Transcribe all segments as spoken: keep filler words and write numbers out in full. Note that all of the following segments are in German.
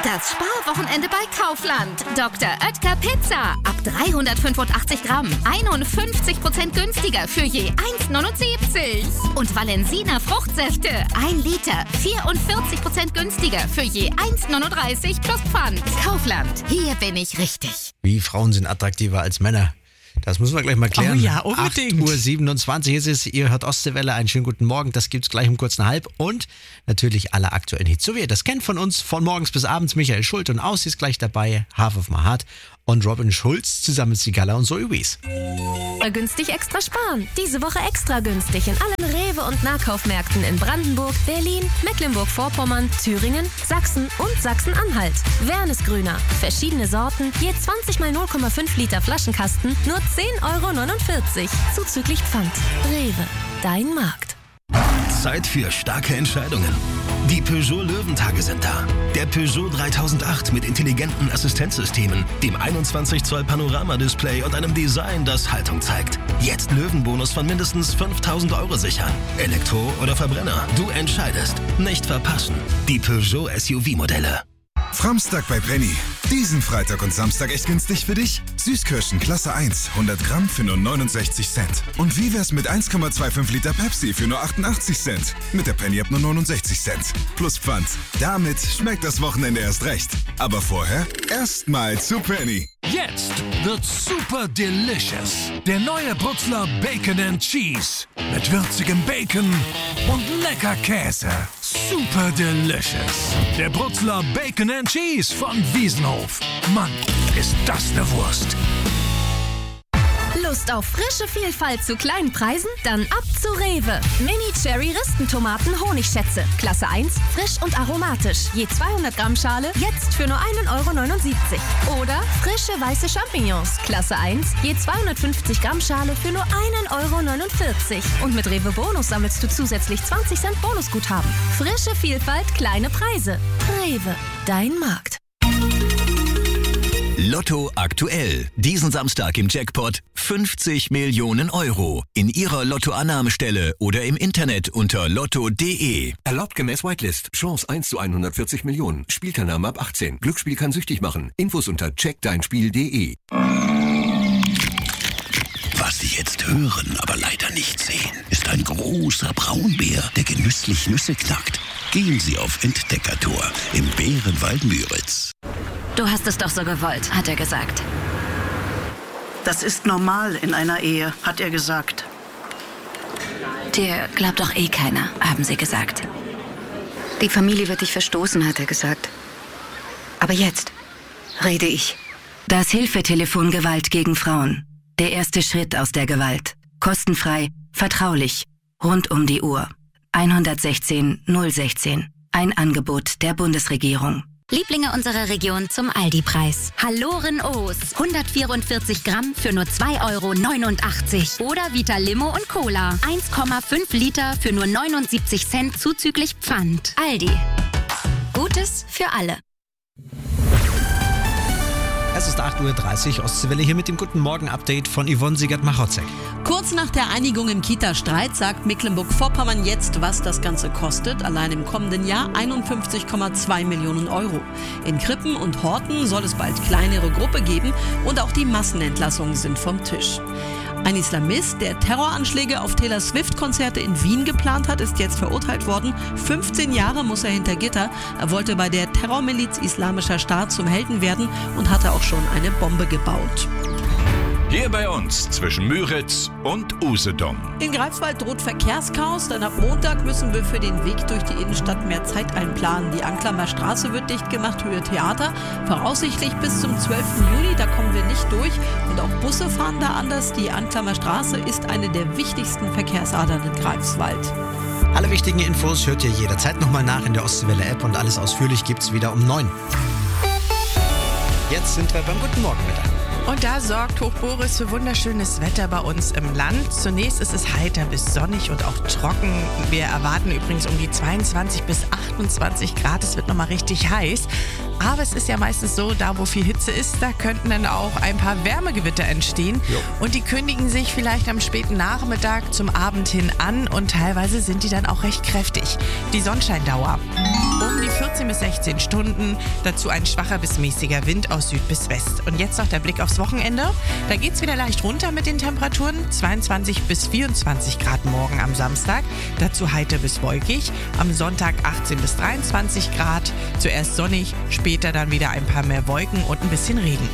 Das Sparwochenende bei Kaufland. Doktor Oetker Pizza. Ab dreihundertfünfundachtzig Gramm. einundfünfzig Prozent günstiger für je eins neunundsiebzig. Und Valensina Fruchtsäfte. ein Liter. vierundvierzig Prozent günstiger für je eins neununddreißig plus Pfand. Kaufland. Hier bin ich richtig. Wie Frauen sind attraktiver als Männer. Das müssen wir gleich mal klären. Oh ja, unbedingt. acht Uhr siebenundzwanzig ist es. Ihr hört Ostseewelle. Einen schönen guten Morgen. Das gibt's gleich um kurz nach halb. Und natürlich alle aktuellen Hits. So wie ihr das kennt von uns. Von morgens bis abends. Michael Schult und Aus ist gleich dabei. Half of my Heart. Und Robin Schulz zusammen mit Sigala und Zoe Wies. Günstig extra sparen. Diese Woche extra günstig in allen Rewe- und Nahkaufmärkten in Brandenburg, Berlin, Mecklenburg-Vorpommern, Thüringen, Sachsen und Sachsen-Anhalt. Wernesgrüner. Verschiedene Sorten, je zwanzig mal null Komma fünf Liter Flaschenkasten, nur zehn Euro neunundvierzig. Zuzüglich Pfand. Rewe. Dein Markt. Zeit für starke Entscheidungen. Die Peugeot Löwentage sind da. Der Peugeot dreitausendacht mit intelligenten Assistenzsystemen, dem einundzwanzig Zoll Panoramadisplay und einem Design, das Haltung zeigt. Jetzt Löwenbonus von mindestens fünftausend Euro sichern. Elektro oder Verbrenner, du entscheidest. Nicht verpassen. Die Peugeot S U V-Modelle. Framstag bei Penny. Diesen Freitag und Samstag echt günstig für dich? Süßkirschen Klasse eins, hundert Gramm für nur neunundsechzig Cent. Und wie wär's mit eins Komma fünfundzwanzig Liter Pepsi für nur achtundachtzig Cent? Mit der Penny ab nur neunundsechzig Cent. Plus Pfand. Damit schmeckt das Wochenende erst recht. Aber vorher erstmal zu Penny. Jetzt wird super delicious. Der neue Brutzler Bacon and Cheese. Mit würzigem Bacon und lecker Käse. Super delicious. Der Brutzler Bacon and Cheese von Wiesenhof. Mann, ist das eine Wurst. Lust auf frische Vielfalt zu kleinen Preisen? Dann ab zu Rewe. Mini-Cherry-Ristentomaten Honigschätze. Klasse eins, frisch und aromatisch. Je zweihundert Gramm Schale, jetzt für nur einen Euro neunundsiebzig. Oder frische weiße Champignons. Klasse eins, je zweihundertfünfzig Gramm Schale für nur einen Euro neunundvierzig. Und mit Rewe Bonus sammelst du zusätzlich zwanzig Cent Bonusguthaben. Frische Vielfalt, kleine Preise. Rewe, dein Markt. Lotto aktuell. Diesen Samstag im Jackpot fünfzig Millionen Euro. In Ihrer Lottoannahmestelle oder im Internet unter lotto punkt de. Erlaubt gemäß Whitelist. Chance eins zu hundertvierzig Millionen. Spielteilnahme ab achtzehn. Glücksspiel kann süchtig machen. Infos unter check dein spiel punkt de. Was Sie jetzt hören, aber leider nicht sehen, ist ein großer Braunbär, der genüsslich Nüsse knackt. Gehen Sie auf Entdeckertour im Bärenwald Müritz. Du hast es doch so gewollt, hat er gesagt. Das ist normal in einer Ehe, hat er gesagt. Dir glaubt doch eh keiner, haben sie gesagt. Die Familie wird dich verstoßen, hat er gesagt. Aber jetzt rede ich. Das Hilfetelefon Gewalt gegen Frauen. Der erste Schritt aus der Gewalt. Kostenfrei, vertraulich, rund um die Uhr. hundertsechzehn null sechzehn. Ein Angebot der Bundesregierung. Lieblinge unserer Region zum Aldi-Preis. Halloren O's. hundertvierundvierzig Gramm für nur zwei Euro neunundachtzig. Oder Vita Limo und Cola. eins Komma fünf Liter für nur neunundsiebzig Cent zuzüglich Pfand. Aldi. Gutes für alle. Es ist acht Uhr dreißig, Ostseewelle hier mit dem Guten Morgen-Update von Yvonne Siegert-Machotzek. Kurz nach der Einigung im Kita-Streit sagt Mecklenburg-Vorpommern jetzt, was das Ganze kostet. Allein im kommenden Jahr einundfünfzig Komma zwei Millionen Euro. In Krippen und Horten soll es bald kleinere Gruppe geben und auch die Massenentlassungen sind vom Tisch. Ein Islamist, der Terroranschläge auf Taylor Swift-Konzerte in Wien geplant hat, ist jetzt verurteilt worden. fünfzehn Jahre muss er hinter Gitter. Er wollte bei der Terrormiliz Islamischer Staat zum Helden werden und hatte auch schon eine Bombe gebaut. Hier bei uns zwischen Müritz und Usedom. In Greifswald droht Verkehrschaos, denn ab Montag müssen wir für den Weg durch die Innenstadt mehr Zeit einplanen. Die Anklamer Straße wird dicht gemacht, Höhe Theater. Voraussichtlich bis zum zwölften Juni, da kommen wir nicht durch. Und auch Busse fahren da anders. Die Anklamer Straße ist eine der wichtigsten Verkehrsadern in Greifswald. Alle wichtigen Infos hört ihr jederzeit nochmal nach in der Ostseewelle-App und alles ausführlich gibt's wieder um neun. Jetzt sind wir beim Guten Morgen mit. Und da sorgt Hoch Boris für wunderschönes Wetter bei uns im Land. Zunächst ist es heiter bis sonnig und auch trocken. Wir erwarten übrigens um die zweiundzwanzig bis achtundzwanzig Grad. Es wird nochmal richtig heiß. Aber es ist ja meistens so, da wo viel Hitze ist, da könnten dann auch ein paar Wärmegewitter entstehen. Jo. Und die kündigen sich vielleicht am späten Nachmittag zum Abend hin an. Und teilweise sind die dann auch recht kräftig. Die Sonnenscheindauer um die vierzig vierzehn bis sechzehn Stunden. Dazu ein schwacher bis mäßiger Wind aus Süd bis West. Und jetzt noch der Blick aufs Wochenende. Da geht es wieder leicht runter mit den Temperaturen. zweiundzwanzig bis vierundzwanzig Grad morgen am Samstag. Dazu heiter bis wolkig. Am Sonntag achtzehn bis dreiundzwanzig Grad. Zuerst sonnig, später dann wieder ein paar mehr Wolken und ein bisschen Regen.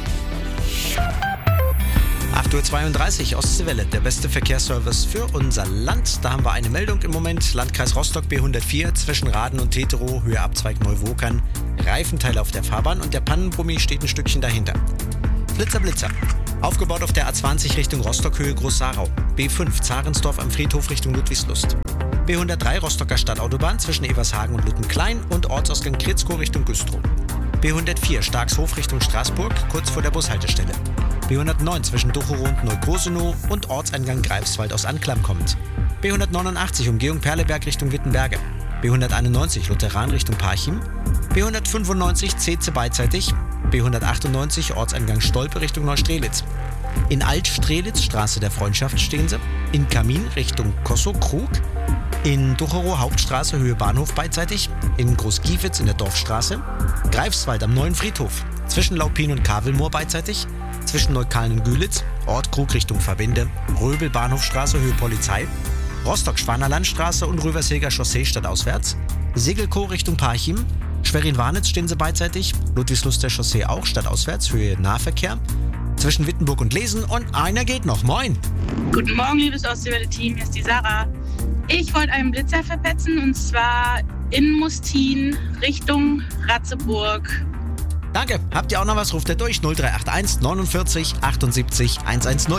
acht Uhr zweiunddreißig, Ostseewelle, der beste Verkehrsservice für unser Land. Da haben wir eine Meldung im Moment. Landkreis Rostock B hundertvier zwischen Raden und Teterow, Höhe Abzweig Neuwokern. Reifenteile auf der Fahrbahn und der Pannenbrummi steht ein Stückchen dahinter. Blitzer, Blitzer. Aufgebaut auf der A zwanzig Richtung Rostock, Höhe Groß-Sarau. B fünf, Zarensdorf am Friedhof Richtung Ludwigslust. B hundertdrei, Rostocker Stadtautobahn zwischen Evershagen und Luttenklein und Ortsausgang Kritzkow Richtung Güstrow. B hundertvier, Starkshof Richtung Straßburg, kurz vor der Bushaltestelle. B hundertneun zwischen Ducherow und Neugrosenow und Ortseingang Greifswald aus Anklam kommend. B hundertneunundachtzig, Umgehung Perleberg Richtung Wittenberge. B hunderteinundneunzig, Lutheran Richtung Parchim. B hundertfünfundneunzig, Zeetze beidseitig. B hundertachtundneunzig, Ortseingang Stolpe Richtung Neustrelitz. In Alt-Strelitz, Straße der Freundschaft stehen sie. In Kamin Richtung Kossow-Krug. In Ducherow Hauptstraße, Höhe Bahnhof beidseitig. In Großgiefitz in der Dorfstraße. Greifswald am Neuen Friedhof. Zwischen Laupin und Kavelmoor beidseitig. Zwischen Neukalen und Gülitz. Ort Krug Richtung Verbinde. Röbel Bahnhofstraße, Höhe Polizei. Rostock-Schwaner Landstraße und Röverseger Chaussee stadtauswärts. Segelkow Richtung Parchim. Schwerin-Warnitz stehen sie beidseitig. Ludwigsluster Chaussee auch stadtauswärts, Höhe Nahverkehr. Zwischen Wittenburg und Lesen und einer geht noch. Moin! Guten Morgen, liebes Ostseewelle-Team, hier ist die Sarah. Ich wollte einen Blitzer verpetzen und zwar in Mustin Richtung Ratzeburg. Danke. Habt ihr auch noch was? Ruft ihr durch null drei acht eins neunundvierzig achtundsiebzig hundertzehn.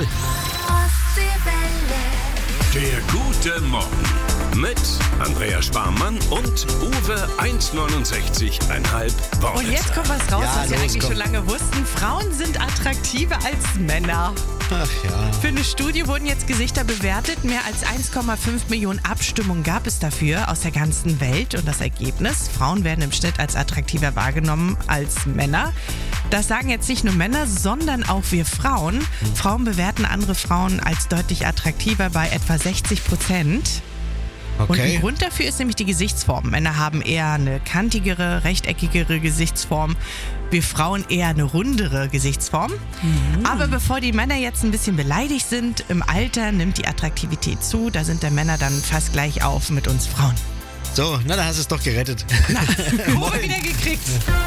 Der gute Morgen mit Andrea Sparmann und Uwe hundertneunundsechzig Komma fünf Baunetzer. Und jetzt kommt was raus, Ja, was wir los, eigentlich komm. schon lange wussten. Frauen sind attraktiver als Männer. Ach ja. Für eine Studie wurden jetzt Gesichter bewertet. Mehr als eins Komma fünf Millionen Abstimmungen gab es dafür aus der ganzen Welt. Und das Ergebnis, Frauen werden im Schnitt als attraktiver wahrgenommen als Männer. Das sagen jetzt nicht nur Männer, sondern auch wir Frauen. Frauen bewerten andere Frauen als deutlich attraktiver bei etwa sechzig Prozent. Und Okay. ein Grund dafür ist nämlich die Gesichtsform. Männer haben eher eine kantigere, rechteckigere Gesichtsform. Wir Frauen eher eine rundere Gesichtsform. Mhm. Aber bevor die Männer jetzt ein bisschen beleidigt sind, im Alter nimmt die Attraktivität zu. Da sind der Männer dann fast gleich auf mit uns Frauen. So, na, da hast du es doch gerettet. Kurve wieder gekriegt.